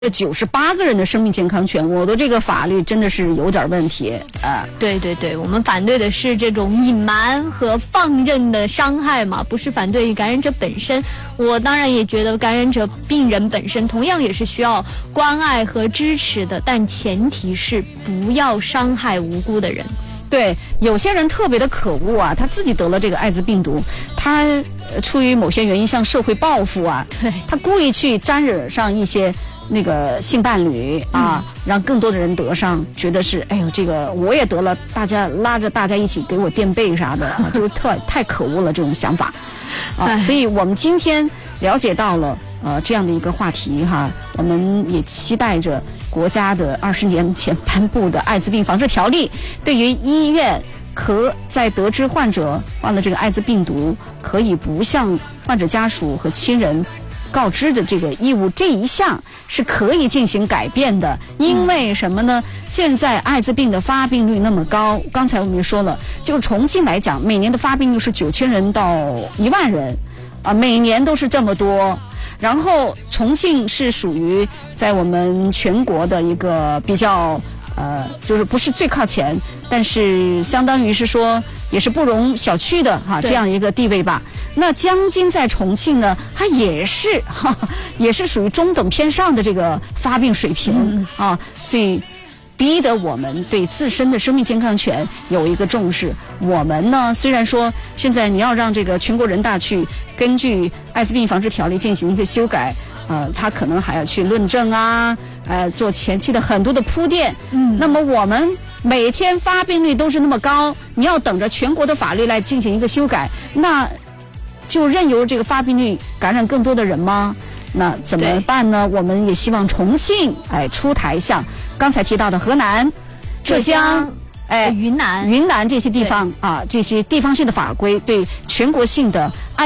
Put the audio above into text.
98个人的生命健康权，我的这个法律真的是有点问题啊。 对对对，我们反对的是这种隐瞒和放任的伤害嘛，不是反对感染者本身。我当然也觉得感染者病人本身同样也是需要关爱和支持的，但前提是不要伤害无辜的人。 对，有些人特别的可恶啊，他自己得了这个艾滋病毒，他出于某些原因向社会报复啊， 对， 他故意去沾惹上一些那个性伴侣啊，让更多的人得上，觉得是哎呦这个我也得了，大家拉着大家一起给我垫背啥的，就是太可恶了这种想法啊。所以我们今天了解到了这样的一个话题哈，我们也期待着国家的20年前颁布的艾滋病防治条例，对于医院在得知患者患了这个艾滋病毒，可以不向患者家属和亲人告知的这个义务，这一项是可以进行改变的。因为什么呢？现在艾滋病的发病率那么高，刚才我们也说了，就重庆来讲，每年的发病率是9000人到1万人啊，每年都是这么多。然后重庆是属于在我们全国的一个比较就是不是最靠前，但是相当于是说也是不容小觑的哈这样一个地位吧。那江津在重庆呢，它也是属于中等偏上的这个发病水平啊，所以逼得我们对自身的生命健康权有一个重视。我们呢，虽然说现在你要让这个全国人大去根据艾滋病防治条例进行一个修改，他可能还要去论证啊，做前期的很多的铺垫。那么我们每天发病率都是那么高，你要等着全国的法律来进行一个修改，那就任由这个发病率感染更多的人吗？那怎么办呢？我们也希望重庆出台像刚才提到的河南、浙江、 云南这些地方啊，这些地方性的法规对全国性的